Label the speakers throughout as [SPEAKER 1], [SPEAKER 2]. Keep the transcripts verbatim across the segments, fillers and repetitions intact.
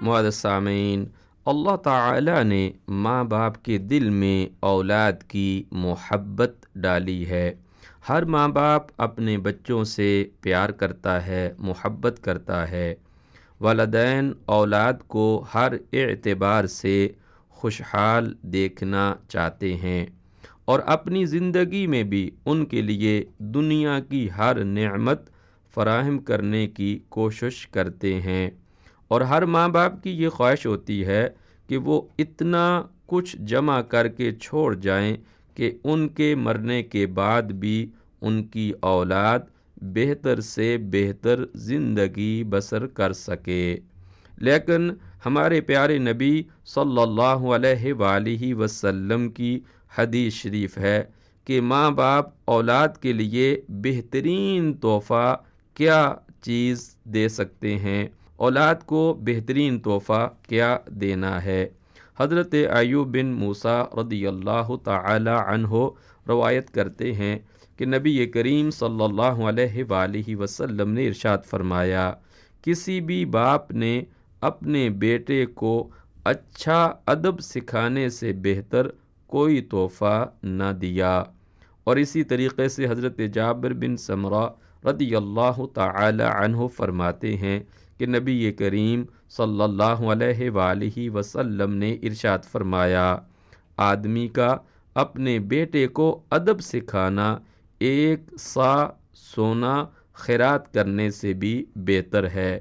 [SPEAKER 1] معزز سامعین، اللہ تعالی نے ماں باپ کے دل میں اولاد کی محبت ڈالی ہے۔ ہر ماں باپ اپنے بچوں سے پیار کرتا ہے، محبت کرتا ہے۔ والدین اولاد کو ہر اعتبار سے خوشحال دیکھنا چاہتے ہیں اور اپنی زندگی میں بھی ان کے لیے دنیا کی ہر نعمت فراہم کرنے کی کوشش کرتے ہیں، اور ہر ماں باپ کی یہ خواہش ہوتی ہے کہ وہ اتنا کچھ جمع کر کے چھوڑ جائیں کہ ان کے مرنے کے بعد بھی ان کی اولاد بہتر سے بہتر زندگی بسر کر سکے۔ لیکن ہمارے پیارے نبی صلی اللہ علیہ وآلہ وسلم کی حدیث شریف ہے کہ ماں باپ اولاد کے لیے بہترین تحفہ کیا چیز دے سکتے ہیں، اولاد کو بہترین تحفہ کیا دینا ہے۔ حضرت ایوب بن موسیٰ رضی اللہ تعالی عنہ روایت کرتے ہیں کہ نبی کریم صلی اللہ علیہ وآلہ وسلم نے ارشاد فرمایا، کسی بھی باپ نے اپنے بیٹے کو اچھا ادب سکھانے سے بہتر کوئی تحفہ نہ دیا۔ اور اسی طریقے سے حضرت جابر بن سمرہ رضی اللہ تعالی عنہ فرماتے ہیں کہ نبی کریم صلی اللہ علیہ وآلہ وسلم نے ارشاد فرمایا، آدمی کا اپنے بیٹے کو ادب سکھانا ایک سا سونا خیرات کرنے سے بھی بہتر ہے۔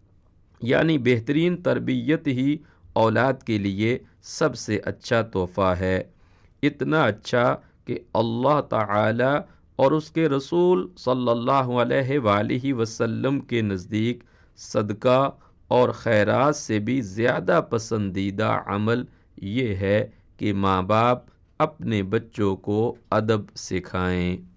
[SPEAKER 1] یعنی بہترین تربیت ہی اولاد کے لیے سب سے اچھا تحفہ ہے، اتنا اچھا کہ اللہ تعالی اور اس کے رسول صلی اللہ علیہ وآلہ وسلم کے نزدیک صدقہ اور خیرات سے بھی زیادہ پسندیدہ عمل یہ ہے کہ ماں باپ اپنے بچوں کو ادب سکھائیں۔